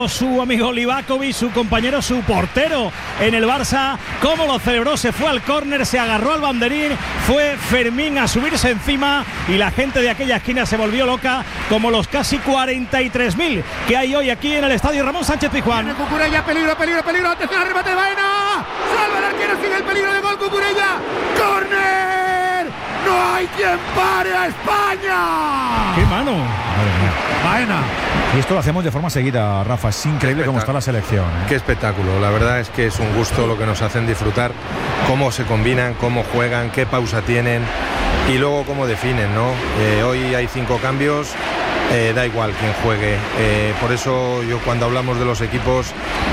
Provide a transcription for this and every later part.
Su amigo Livakovic, su compañero, su portero en el Barça, cómo lo celebró, se fue al córner, se agarró al banderín, fue Fermín a subirse encima y la gente de aquella esquina se volvió loca, como los casi 43.000 que hay hoy aquí en el estadio Ramón Sánchez Pizjuán. Cucurella, peligro, atención al remate de Baena, salva el arquero, sigue el peligro de gol, Cucurella, córner, no hay quien pare a España. ¡Qué mano! Madre mía. Baena. Y esto lo hacemos de forma seguida, Rafa. Es increíble cómo está la selección, ¿eh? Qué espectáculo. La verdad es que es un gusto lo que nos hacen disfrutar, cómo se combinan, cómo juegan, qué pausa tienen y luego cómo definen, ¿no? Hoy hay 5 cambios, da igual quién juegue. Por eso yo cuando hablamos de los equipos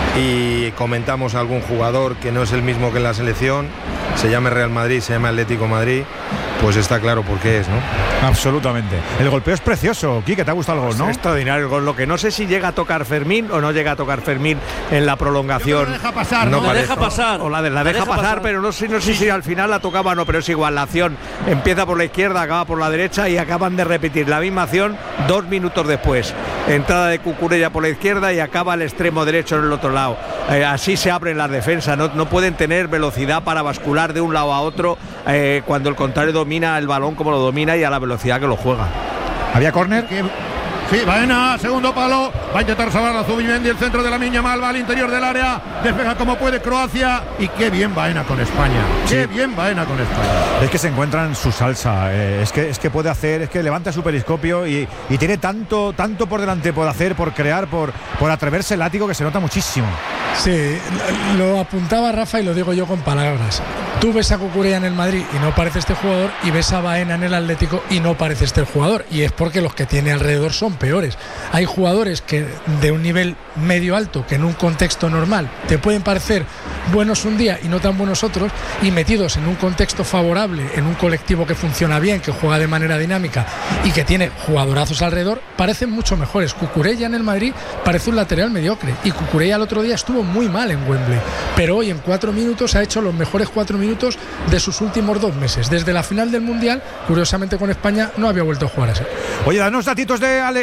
y comentamos a algún jugador que no es el mismo que en la selección, se llame Real Madrid, se llama Atlético Madrid, pues está claro por qué es, ¿no? Absolutamente. El golpeo es precioso. Quique, ¿te ha gustado el gol, no? Es extraordinario el gol. Lo que no sé si llega a tocar Fermín o no llega a tocar Fermín en la prolongación. No deja pasar, no la deja pasar. O la deja pasar, pero no sé si al final la tocaba o no, pero es igual. La acción empieza por la izquierda, acaba por la derecha y acaban de repetir la misma acción 2 minutos después. Entrada de Cucurella por la izquierda y acaba el extremo derecho en el otro lado. Así se abren las defensas. No pueden tener velocidad para bascular de un lado a otro cuando el contrario domina el balón como lo domina y a la velocidad que lo juega. ¿Había córner? Sí, Baena, segundo palo, va a intentar salvar a Zubimendi, el centro de Lamine Yamal, va al interior del área, despeja como puede Croacia y qué bien Baena con España, qué bien Baena con España. Es que se encuentra en su salsa, es que puede hacer, es que levanta su periscopio y tiene tanto por delante por hacer, por crear, por atreverse el látigo que se nota muchísimo. Sí, lo apuntaba Rafa y lo digo yo con palabras. Tú ves a Cucurella en el Madrid y no parece este jugador, y ves a Baena en el Atlético y no parece este jugador, y es porque los que tiene alrededor son peores. Hay jugadores que de un nivel medio alto, que en un contexto normal te pueden parecer buenos un día y no tan buenos otros, y metidos en un contexto favorable, en un colectivo que funciona bien, que juega de manera dinámica y que tiene jugadorazos alrededor, parecen mucho mejores. Cucurella en el Madrid parece un lateral mediocre, y Cucurella el otro día estuvo muy mal en Wembley, pero hoy en 4 minutos ha hecho los mejores 4 minutos de sus últimos 2 meses. Desde la final del Mundial, curiosamente con España, no había vuelto a jugar así. Oye, danos datitos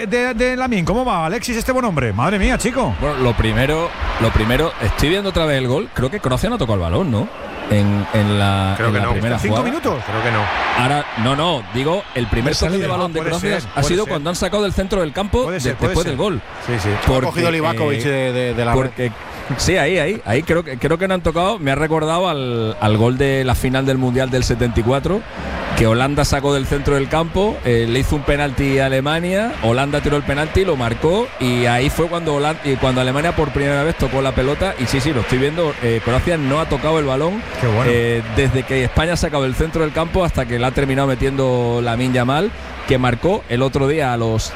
de Lamine. ¿Cómo va Alexis, este buen hombre? Madre mía, chico. Bueno, lo primero, estoy viendo otra vez el gol. Creo que Croacia no tocó el balón, ¿no? En la primera jugada. 5 minutos. Creo que no. Ahora, no, digo, el primer toque de balón de Croacia ha sido cuando han sacado del centro del campo después del gol. Sí. Porque, ha cogido Livakovic de la porque sí, ahí creo que no han tocado. Me ha recordado al gol de la final del Mundial del 74, que Holanda sacó del centro del campo, le hizo un penalti a Alemania, Holanda tiró el penalti, lo marcó, y ahí fue cuando Alemania por primera vez tocó la pelota. Y sí, lo estoy viendo, Croacia no ha tocado el balón. Qué bueno. Desde que España ha sacado del centro del campo hasta que la ha terminado metiendo Lamine Yamal, que marcó el otro día a los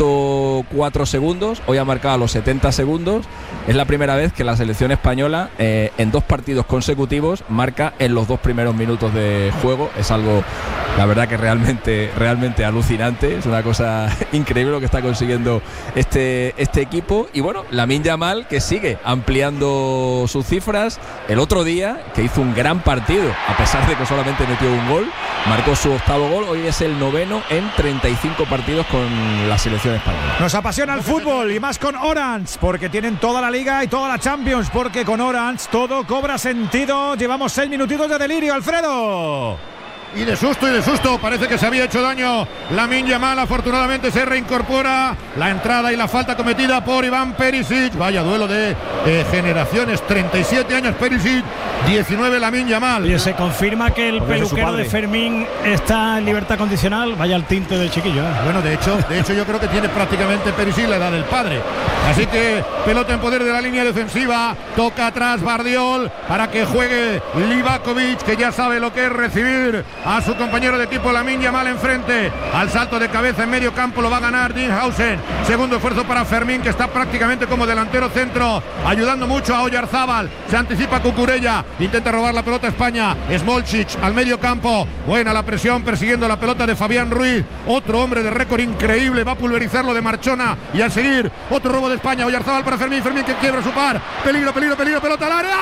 104 segundos, hoy ha marcado a los 70 segundos. Es la primera vez que la selección española en 2 partidos consecutivos marca en los 2 primeros minutos de juego. Es algo, la verdad, que realmente alucinante. Es una cosa increíble lo que está consiguiendo este equipo. Y bueno, Lamine Yamal, que sigue ampliando sus cifras. El otro día, que hizo un gran partido, a pesar de que solamente metió un gol, marcó su 8º gol. Hoy es el 9º en 35 partidos con la selección española. Nos apasiona el fútbol, y más con Orange, porque tienen toda la Liga y toda la Champions, porque con Orange todo cobra sentido. Llevamos 6 minutitos de delirio, Alfredo. Y de susto, parece que se había hecho daño Lamine Yamal. Afortunadamente se reincorpora. La entrada y la falta cometida por Iván Perisic. Vaya duelo de generaciones. 37 años Perisic, 19 Lamine Yamal. Y se confirma que el peluquero de Fermín está en libertad condicional. Vaya el tinte del chiquillo. Bueno, de hecho yo creo que tiene prácticamente Perisic la edad del padre. Así que pelota en poder de la línea defensiva. Toca atrás Bardiol para que juegue Livakovic, que ya sabe lo que es recibir a su compañero de equipo Lamine Yamal enfrente. Al salto de cabeza en medio campo lo va a ganar Dinhausen. Segundo esfuerzo para Fermín, que está prácticamente como delantero centro, ayudando mucho a Oyarzábal. Se anticipa Cucurella, intenta robar la pelota a España. Smolcic al medio campo. Buena la presión persiguiendo la pelota de Fabián Ruiz. Otro hombre de récord increíble, va a pulverizarlo de Marchona. Y al seguir, otro robo de España. Oyarzábal para Fermín que quiebra su par. Peligro, pelota al área.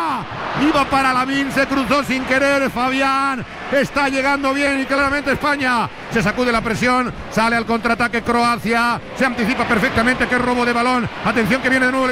Iba para Lamine, se cruzó sin querer Fabián. Está llegando bien y claramente España se sacude la presión, sale al contraataque Croacia, se anticipa perfectamente que es robo de balón. Atención que viene de nuevo